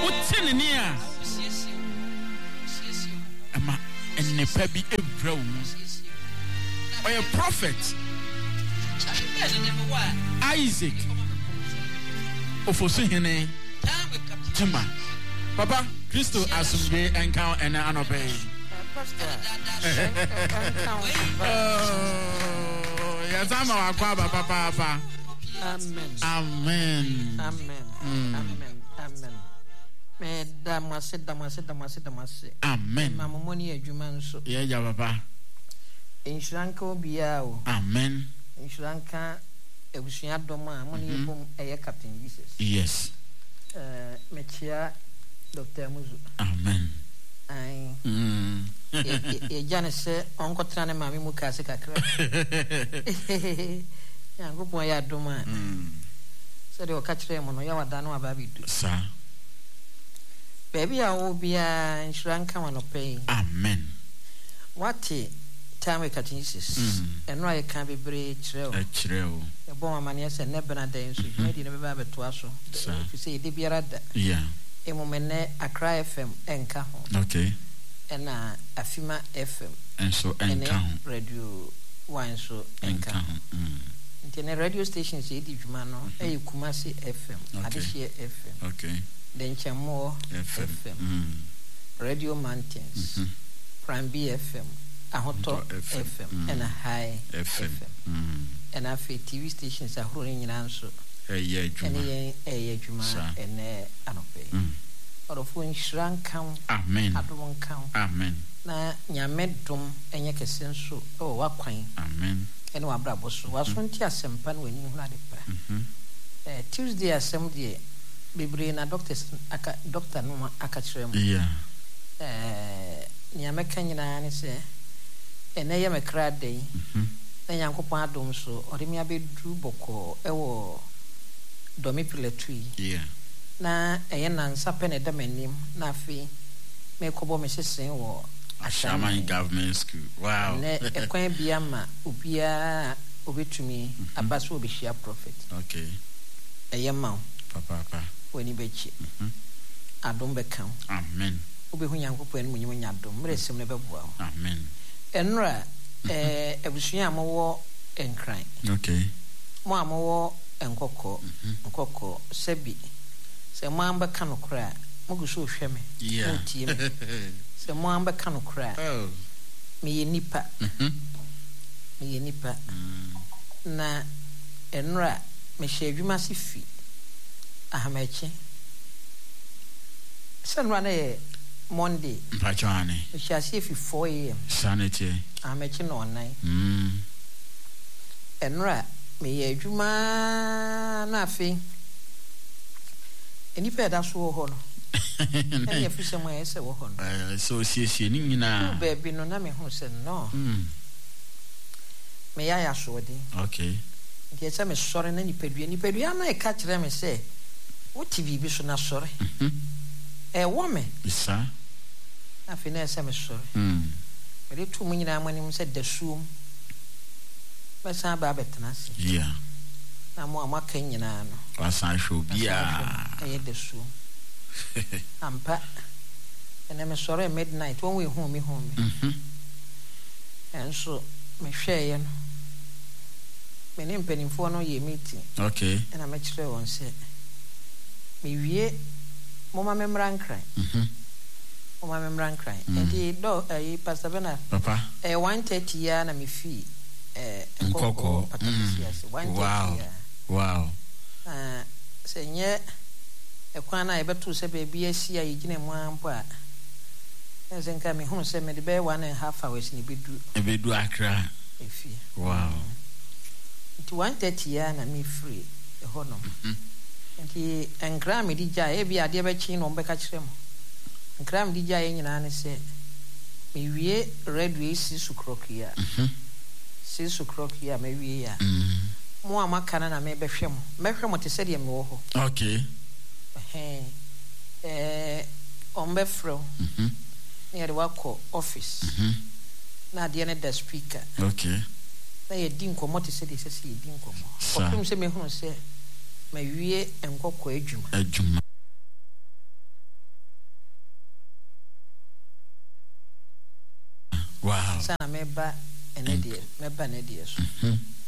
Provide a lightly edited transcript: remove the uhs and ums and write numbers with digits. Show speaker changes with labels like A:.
A: Utinenia. Ama ennepa bi evra wo. Oy a prophet. Isaac. Ofosu hene. Jima. Papa, Christo asumbe enka ena anope. Yazama wakwa papa.
B: Amen.
A: Amen.
B: Amen. Amen. Amen. Me damase. Amen. Mama moni adwuma nso.
A: Ye ja papa.
B: Insuranka obia o.
A: Amen.
B: Insuranka ebusua dom a moni ebom eye Captain Jesus.
A: Yes.
B: Mechia Dr. Muzu.
A: Amen.
B: Ai. Ye jane se onkotra ne mami mu kase kakra. Yango po ya dom a. Se de o ka kire mo no ya wada no aba bidu.
A: Sa.
B: Baby a obia insuranka wanope.
A: Amen.
B: What time Captain Jesus. Eno aye kan bebre kire o.
A: Kire o.
B: E bon amane se ne bena den so dwedi ne beba beto aso. Fi se de biara da.
A: Yeah.
B: E momene Accra FM enka ho.
A: Okay.
B: Ena Afima FM.
A: Enso enka ho.
B: Radio one so enka ho. Intene radio stations e di dwuma no e Kumasi FM, Adishie FM.
A: Okay.
B: Then Chamo FM. Radio Mountains. Prime B FM. Ahoto FM. And a High FM. And a TV stations are running in answer.
A: Yeah, Juma.
B: And Anope. Or of when shrank count.
A: Amen.
B: Adon count.
A: Amen.
B: Na Nyamedum and Yakasenso. Oh, what quain.
A: Amen.
B: And what brabos was 20 sempan when you had it. Tuesday assembly. Bibre na doctor no akachirem.
A: Yeah.
B: Ni ameka nyina ne se ene ye mekra dey. Na Yankopon adom so ode me abedu boko ewo domi piletui.
A: Yeah.
B: Na eye nansa pe ne da manim na afi me kobo me sesen wo
A: Ashaman Government School. Wow.
B: Ne ekwan bia ma obia obetumi abaso obehia prophet.
A: Okay.
B: Eye ma
A: Papa.
B: Weni bechi. Adom bekam.
A: Amen.
B: Obehu Yankopon mu nyim nyadom. Mresem ne beboa.
A: Amen.
B: Enra ebusua amowo enkran.
A: Okay.
B: Mo amowo enkoko sebi. Se mo amba kanokra, mo guso hwe me.
A: Yeah.
B: Se mo amba kanokra.
A: Oh.
B: Me ye nipa. Me ye nipa. Na enra me hye adwuma sifi. Ahamachi. Sunday Monday.
A: Mpachwane.
B: We shall see if 4 a.m.
A: Sanity.
B: Ahamachi no nine. Enra me adwuma na afi. Enipa da so ho no. Eni afise mo ese wo ho no.
A: So sie ni nyina.
B: Baby no na me hu se no. Me ya so di.
A: Okay.
B: Nke se me sore na nipadua na e ka kire me se what TV so na sore. Woman.
A: Isa.
B: Afi na se me sore. But tu mu nyina amanim se da suum. Ba sa ba betena se.
A: Yeah.
B: Na mo amaka nyina no.
A: Wasan show bia.
B: E da suum. Ampa. Ene me sore midnight when we home me. And so me hwe ye no. Me ne mpanimfo no ye meeting.
A: Okay.
B: And I'm actually on say me wie mama memran cry. Mama memran cry. And the do Pastor Bernard.
A: Papa.
B: 1:30 ya na me fi
A: Nkoko.
B: 1:30 ya.
A: Wow.
B: Senye ekwan na ebetu se baby asi ya yigine mu ampo a. Ezenka me hu se me de be 1.5 hours ni bedu
A: Accra.
B: Efi.
A: Wow.
B: It 1:30 ya na me free e hono. Enti enkra me dija e bia de be chi no mbeka kire mo. Enkra me dija e nyina ne se me wie redwe si sukrokia. Si sukrokia me wie ya. Mo amaka na me behwe mo. Mehwe mo te se de me wo ho.
A: Okay.
B: Ombe fro. Near the work office. Na de ne the speaker.
A: Okay.
B: Na ye din komo te se de se ye din komo. Okum se me hu se ma wie enkokọ adwuma.
A: Wow.
B: Sana meba ene die so.